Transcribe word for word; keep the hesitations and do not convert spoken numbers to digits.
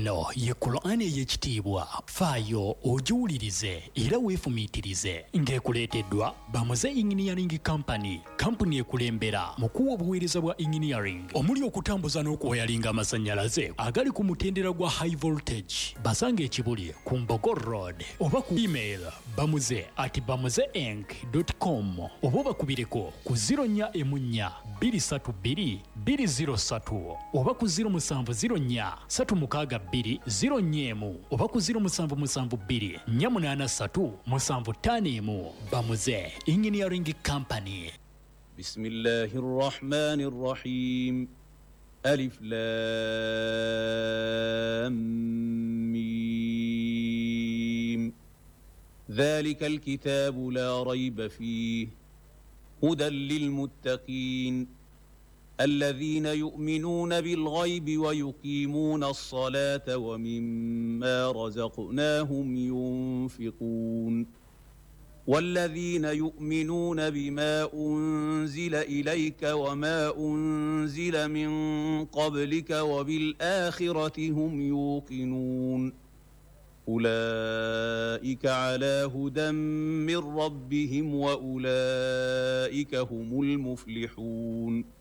eno ye Qur'ani ey'ekitiibwa faayo ogiwulirize era weefumiitirize ng'ekuleeteddwa Bamuze Engineering Company, kampuni ekulembera mu kuwa obuweereza bwa engineering omuli okutambuza n'okuwayalinga amasannyalaze agali ku mutendera gwa high voltage. Basanga ekibuli ku Mbogo Road oba ku email bamuze at bamuzeinc dot com oba bakubireko ku zero nnya emu nnya bbiri ssatu bbiri bbiri zero ssatu oba ku zero musanvu zero nnya ssatu mukaaga bbiri zero nnya emu oba ku zero musanvu musanvu bbiri nnya munaana ssatu musanvu ttaano emu. Bamuze Engineering Company. Bismillahir Rahmanir Rahim. Alif Lam Mim. ذلك الكتاب لا ريب فيه هدى للمتقين الذين يؤمنون بالغيب ويقيمون الصلاة ومما رزقناهم ينفقون والذين يؤمنون بما أنزل إليك وما أنزل من قبلك وبالآخرة هم يوقنون أولئك على هدى من ربهم وأولئك هم المفلحون.